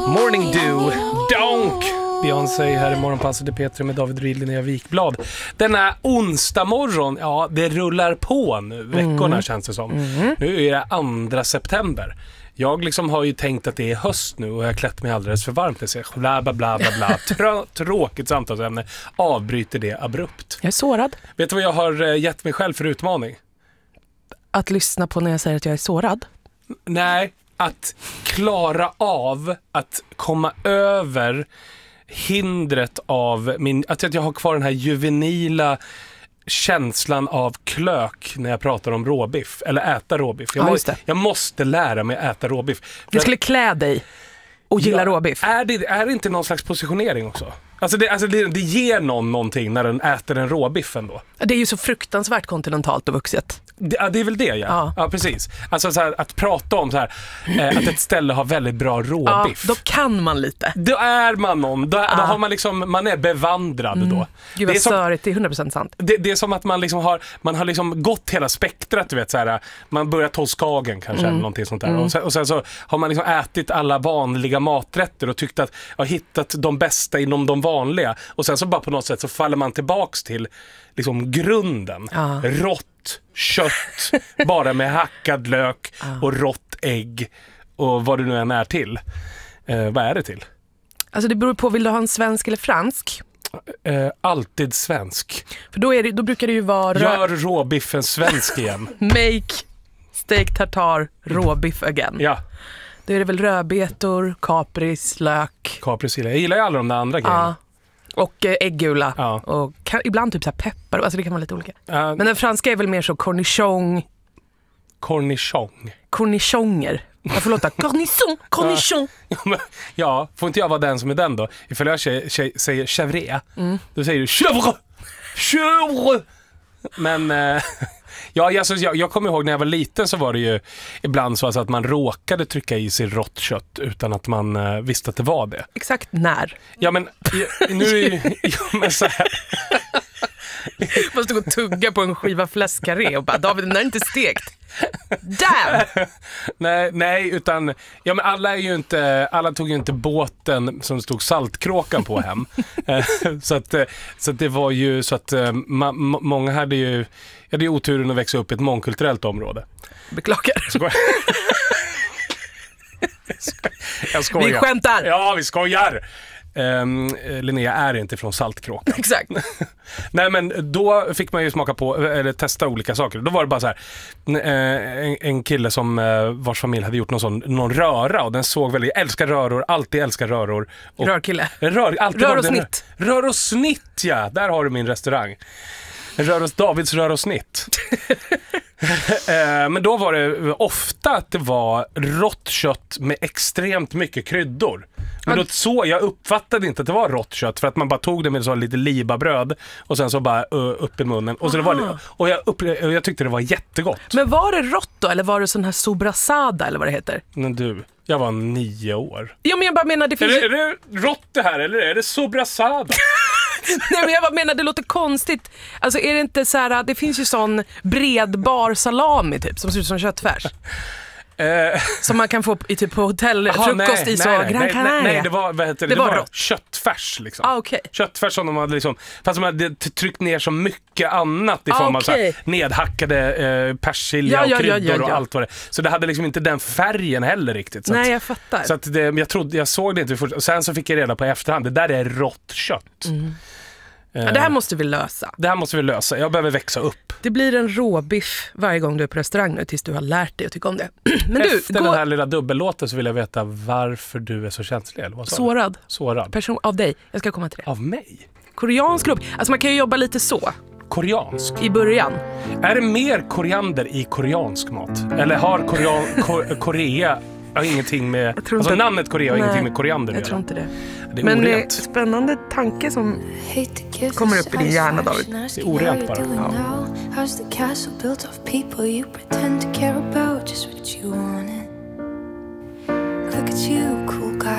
Morning Dew, Donk! Beyoncé här i morgonpasset till Petra med David Ryd, Linnea Wikblad. Denna onsdag morgon, ja det rullar på nu, veckorna känns det som. Nu är det 2 september. Jag liksom har ju tänkt att det är höst nu och jag har klätt mig alldeles för varmt. Det säger bla bla bla bla bla. Tråkigt samtalsämne. Avbryter det abrupt. Jag är sårad. Vet du vad jag har gett mig själv för utmaning? Att lyssna på när jag säger att jag är sårad? Nej, att klara av att komma över hindret av att jag har kvar den här juvenila känslan av klök när jag pratar om råbiff eller äta råbiff. Jag måste lära mig att äta råbiff. Du skulle klä dig och gilla råbiff. Är det inte någon slags positionering också? Alltså det ger någonting när den äter en råbiffen då. Det är ju så fruktansvärt kontinentalt och vuxet. Det är väl det, ja, precis. Alltså så här, att prata om så här, att ett ställe har väldigt bra råbiff. Ja, då kan man lite. Då är man någon. Då har man liksom, man är bevandrad då. Gud vad sörigt, det är 100% sant. Det är som att man liksom har liksom gått hela spektrat, du vet så här, man börjar Tolskagen kanske eller någonting sånt där. Och sen så har man liksom ätit alla vanliga maträtter och tyckt att jag har hittat de bästa inom de vanliga. Och sen så bara på något sätt så faller man tillbaks till liksom grunden. Rått kött, bara med hackad lök och rått ägg och vad det nu än är till. Vad är det till? Alltså det beror på, vill du ha en svensk eller fransk? Alltid svensk. För då brukar det ju vara... Gör råbiffen svensk igen. Make steak tartar råbiff again. Ja. Då är det väl rödbetor, kapris, lök. Kapris gillar jag. gillar ju alla de där andra grejerna. Och äggula. Och ibland typ så här peppar. Alltså det kan vara lite olika. Men den franska är väl mer så cornichon. Cornichoner. Jag får låta cornichon. Ja, får inte jag vara den som är den då? Ifall jag säger chèvre, då säger du chèvre. Men jag kommer ihåg när jag var liten så var det ju ibland så att man råkade trycka i sig rått kött utan att man visste att det var det. Exakt när? Ja men nu är men så här. Man stod och tugga på en skiva fläskkarré och bara, David, den är inte stekt. Damn! nej, utan ja, men alla tog ju inte båten som stod saltkråkan på hem. så att det var ju så att många hade ju oturen att växa upp i ett mångkulturellt område. Beklagar. Jag skojar. Vi skämtar. Ja, vi skojar. Linnea är inte från saltkråkan. Exakt. Nej, men då fick man ju smaka på eller testa olika saker. Då var det bara så här en kille som vars familj hade gjort någon röra och den såg väldigt, jag älskar röror, alltid älskar röror. Rörkille. Rör och snitt. Rör och snitt, ja. Där har du min restaurang. Davids rör och snitt. Men då var det ofta att det var rått kött med extremt mycket kryddor. Men då jag uppfattade inte att det var rått kött för att man bara tog det med så lite libabröd och sen så bara upp i munnen och så det var och jag tyckte det var jättegott. Men var det rått då eller var det sån här sobrasada eller vad det heter? Men du, jag var 9 år. Ja, men jag bara menar det finns är det rått det här eller är det sobrasada? Nej, men jag bara menar det låter konstigt. Alltså är det inte så här, det finns ju sån bredbar salami typ som ser ut som köttfärs. Som man kan få i typ på hotell frukost i så Gran Canaria. Nej, det var det var köttfärs liksom. Okay. Köttfärs som de hade liksom, fast de hade tryckt ner så mycket annat i form av så här nedhackade persilja och kryddor och allt vad det. Så det hade liksom inte den färgen heller riktigt så nej, jag fattar. Så att jag såg det inte först och sen så fick jag reda på i efterhand det där är rått kött. Det här måste vi lösa. Jag behöver växa upp. Det blir en råbiff varje gång du är på restaurang nu tills du har lärt dig att tycka om det. Men efter den här lilla dubbellåten så vill jag veta varför du är så känslig. Eller vad sårad. Person av dig. Jag ska komma till det. Av mig? Koreansk grupp. Alltså man kan ju jobba lite så. Koreansk? I början. Är det mer koriander i koreansk mat? Eller har Korea ingenting med... Alltså namnet Korea har ingenting med koriander. Jag tror inte det. Det är men orent. Spännande tanke som kommer upp i din hjärna, David. Det är orent bara. Ja. How's the castle built of people you pretend to care about? Just what you wanted. Look at you, cool guy.